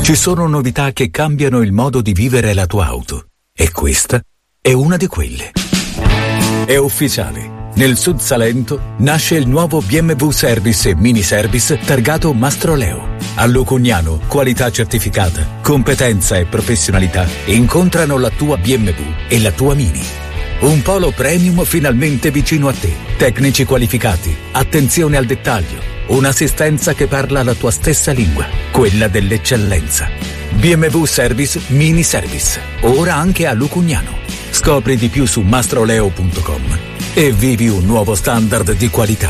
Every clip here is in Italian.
Ci sono novità che cambiano il modo di vivere la tua auto. E questa è una di quelle. È ufficiale. Nel Sud Salento nasce il nuovo BMW Service e Mini Service targato Mastroleo. A Lucugnano, qualità certificata, competenza e professionalità incontrano la tua BMW e la tua Mini. Un polo premium finalmente vicino a te. Tecnici qualificati, attenzione al dettaglio, un'assistenza che parla la tua stessa lingua, quella dell'eccellenza. BMW Service Mini Service, ora anche a Lucugnano. Scopri di più su mastroleo.com e vivi un nuovo standard di qualità.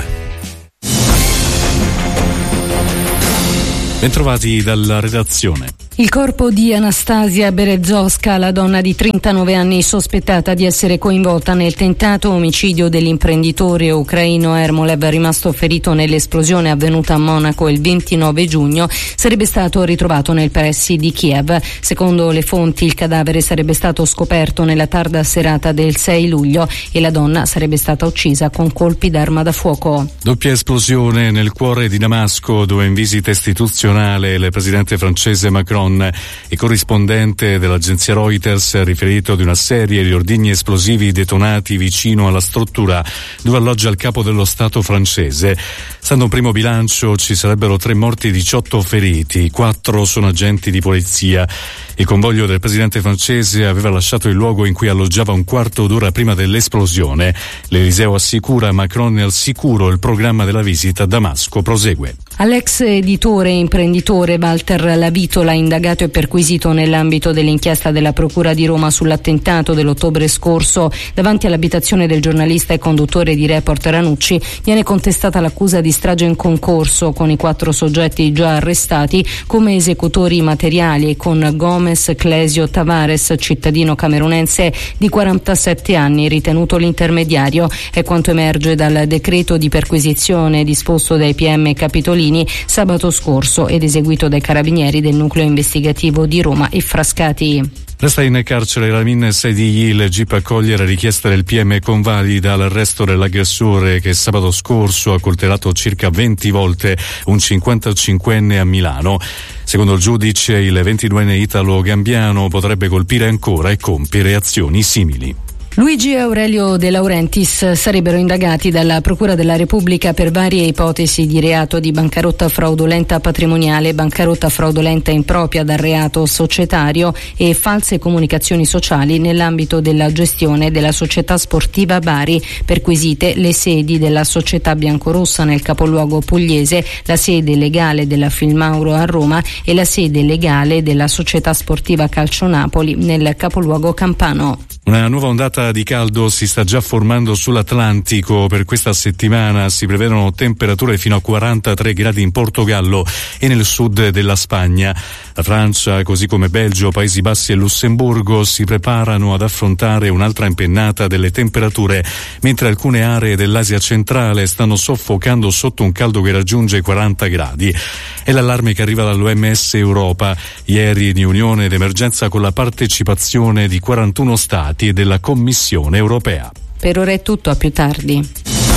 Bentrovati dalla redazione. Il corpo di Anastasia Berezovska, la donna di 39 anni sospettata di essere coinvolta nel tentato omicidio dell'imprenditore ucraino Ermolev, rimasto ferito nell'esplosione avvenuta a Monaco il 29 giugno, sarebbe stato ritrovato nel pressi di Kiev. Secondo le fonti, il cadavere sarebbe stato scoperto nella tarda serata del 6 luglio e la donna sarebbe stata uccisa con colpi d'arma da fuoco. Doppia esplosione nel cuore di Damasco, dove in visita istituzionale il presidente francese Macron e corrispondente dell'agenzia Reuters ha riferito di una serie di ordigni esplosivi detonati vicino alla struttura dove alloggia il capo dello Stato francese. Stando un primo bilancio ci sarebbero 3 morti e 18 feriti, 4 sono agenti di polizia. Il convoglio del presidente francese aveva lasciato il luogo in cui alloggiava un quarto d'ora prima dell'esplosione. L'Eliseo assicura, Macron è al sicuro, il programma della visita a Damasco prosegue. All'ex editore e imprenditore Walter Lavitola, indagato e perquisito nell'ambito dell'inchiesta della Procura di Roma sull'attentato dell'ottobre scorso davanti all'abitazione del giornalista e conduttore di Report Ranucci, viene contestata l'accusa di strage in concorso con i 4 soggetti già arrestati come esecutori materiali e con Gomez Clesio Tavares, cittadino camerunense di 47 anni, ritenuto l'intermediario. È quanto emerge dal decreto di perquisizione disposto dai PM capitolini sabato scorso ed eseguito dai carabinieri del nucleo investigativo di Roma e Frascati. Resta in carcere Ramin Saidighi, il GIP accoglie la richiesta del PM convalida l'arresto dell'aggressore che sabato scorso ha coltellato circa 20 volte un 55enne a Milano. Secondo il giudice, il 22enne italo-gambiano potrebbe colpire ancora e compiere azioni simili. Luigi e Aurelio De Laurentiis sarebbero indagati dalla Procura della Repubblica per varie ipotesi di reato di bancarotta fraudolenta patrimoniale, bancarotta fraudolenta impropria dal reato societario e false comunicazioni sociali nell'ambito della gestione della società sportiva Bari. Perquisite le sedi della società biancorossa nel capoluogo pugliese, la sede legale della Filmauro a Roma e la sede legale della società sportiva Calcio Napoli nel capoluogo campano. Una nuova ondata di caldo si sta già formando sull'Atlantico. Per questa settimana si prevedono temperature fino a 43 gradi in Portogallo e nel sud della Spagna. La Francia, così come Belgio, Paesi Bassi e Lussemburgo si preparano ad affrontare un'altra impennata delle temperature, mentre alcune aree dell'Asia centrale stanno soffocando sotto un caldo che raggiunge i 40 gradi. È l'allarme che arriva dall'OMS Europa. Ieri riunione d'emergenza con la partecipazione di 41 stati e della Commissione europea. Per ora è tutto, a più tardi.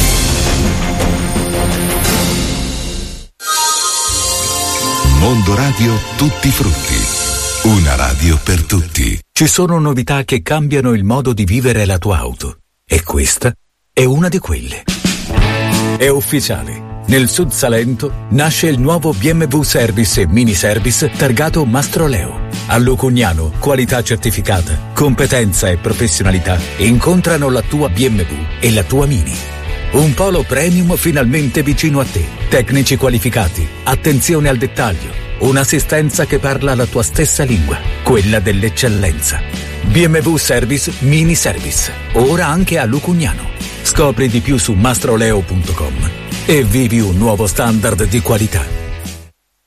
Mondo Radio Tutti Frutti. Una radio per tutti. Ci sono novità che cambiano il modo di vivere la tua auto. E questa è una di quelle. È ufficiale. Nel Sud Salento nasce il nuovo BMW Service e Mini Service targato Mastroleo. A Lucugnano, qualità certificata, competenza e professionalità incontrano la tua BMW e la tua Mini. Un polo premium finalmente vicino a te. Tecnici qualificati, attenzione al dettaglio, un'assistenza che parla la tua stessa lingua, quella dell'eccellenza. BMW Service Mini Service, ora anche a Lucugnano. Scopri di più su mastroleo.com e vivi un nuovo standard di qualità.